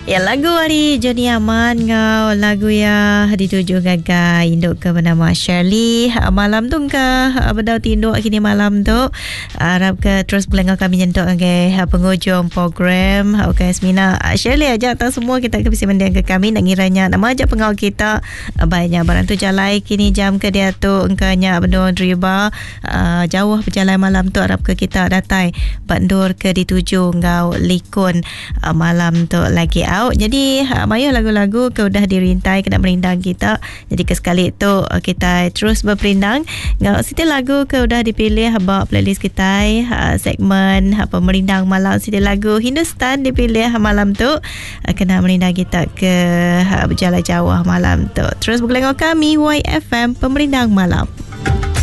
Ya, lagu hari Joni Aman ngau lagu ya dituju gagai induk ke bernama Shirley. Malam tu ke berdau tinduk kini malam tu harap ke terus belengah kami nyentuk ke penghujung program. Okay, Smina Shirley ajak tak semua kita ke bisi mendiang ke kami nak ngiranya nama ajak pengau kita banyak barang tu jalai kini jam ke dia tu engkanya bendur riba jauh berjalan malam tu harap ke kita datai bandur ke dituju ngau likun malam tu lagi jadi Maya lagu-lagu ke udah dirintai kena merindang kita. Jadi ke sekali tu kita terus berperindang. Ngau siti lagu ke udah dipilih abang playlist kita segmen apa merindang malam siti lagu Hindustan dipilih malam tu kena merindang kita ke berjalan jauh malam tu. Terus bergelengok kami YFM Pemerindang Malam.